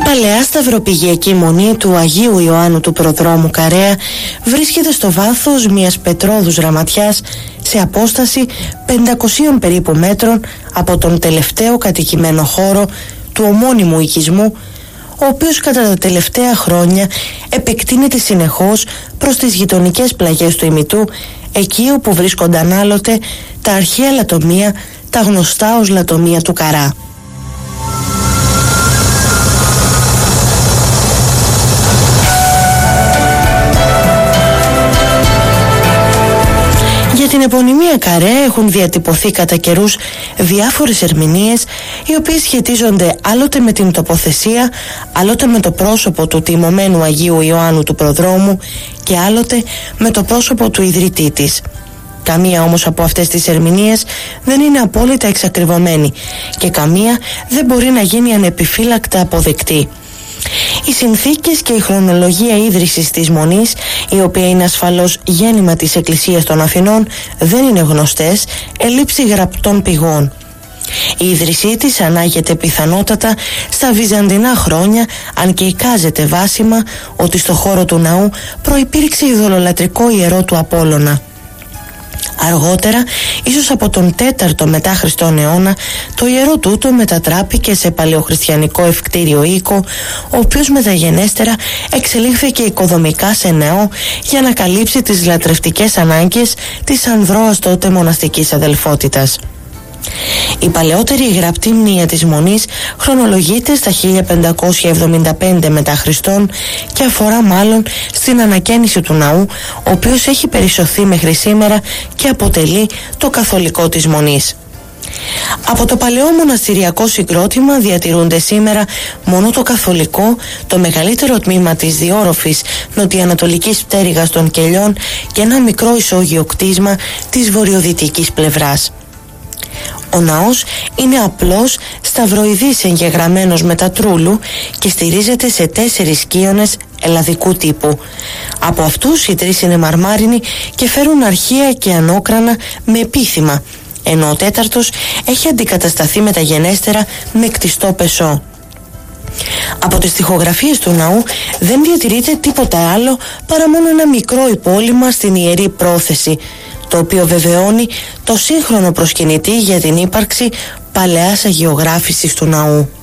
παλαιά σταυροπηγιακή μονή του Αγίου Ιωάννου του Προδρόμου Καρέα βρίσκεται στο βάθος μιας πετρόδους ραματιάς σε απόσταση 500 περίπου μέτρων από τον τελευταίο κατοικημένο χώρο του ομώνυμου οικισμού, ο οποίος κατά τα τελευταία χρόνια επεκτείνεται συνεχώς προς τις γειτονικές πλαγιές του ημιτού, εκεί όπου βρίσκονταν άλλοτε τα αρχαία λατομεία, τα γνωστά ως λατομεία του Καρά. Για την επωνυμία Καρέ έχουν διατυπωθεί κατά καιρούς διάφορες ερμηνείες, οι οποίες σχετίζονται άλλοτε με την τοποθεσία, άλλοτε με το πρόσωπο του τιμωμένου Αγίου Ιωάννου του Προδρόμου και άλλοτε με το πρόσωπο του ιδρυτή της. Καμία όμως από αυτές τις ερμηνείες δεν είναι απόλυτα εξακριβωμένη και καμία δεν μπορεί να γίνει ανεπιφύλακτα αποδεκτή. Οι συνθήκες και η χρονολογία ίδρυσης της μονής, η οποία είναι ασφαλώς γέννημα της Εκκλησίας των Αθηνών, δεν είναι γνωστές, ελήψη γραπτών πηγών. Η ίδρυσή της ανάγεται πιθανότατα στα βυζαντινά χρόνια, αν και εικάζεται βάσιμα ότι στο χώρο του ναού προϋπήρξε ειδωλολατρικό ιερό του Απόλλωνα. Αργότερα, ίσως από τον 4ο μετά Χριστόν αιώνα, το ιερό τούτο μετατράπηκε σε παλαιοχριστιανικό ευκτήριο οίκο, ο οποίος μεταγενέστερα εξελίχθηκε οικοδομικά σε νεό για να καλύψει τις λατρευτικές ανάγκες της ανδρώας τότε μοναστικής αδελφότητας. Η παλαιότερη γραπτή μνήα της μονής χρονολογείται στα 1575 μετά Χριστόν και αφορά μάλλον στην ανακαίνιση του ναού, ο οποίος έχει περισσωθεί μέχρι σήμερα και αποτελεί το καθολικό της μονής. Από το παλαιό μοναστηριακό συγκρότημα διατηρούνται σήμερα μόνο το καθολικό, το μεγαλύτερο τμήμα της διόρροφης νοτιοανατολικής πτέρυγας των Κελιών και ένα μικρό ισόγειο κτίσμα της βορειοδυτικής πλευράς. Ο ναός είναι απλός σταυροειδής εγγεγραμμένος με τα τρούλου και στηρίζεται σε 4 σκίονες ελλαδικού τύπου. Από αυτούς οι 3 είναι μαρμάρινοι και φέρουν αρχεία και ανώκρανα με επίθυμα, ενώ ο 4ος έχει αντικατασταθεί μεταγενέστερα με κτιστό πεσό. Από τις τοιχογραφίες του ναού δεν διατηρείται τίποτα άλλο παρά μόνο ένα μικρό υπόλοιμα στην ιερή πρόθεση, το οποίο βεβαιώνει το σύγχρονο προσκυνητή για την ύπαρξη παλαιάς αγιογράφησης του ναού.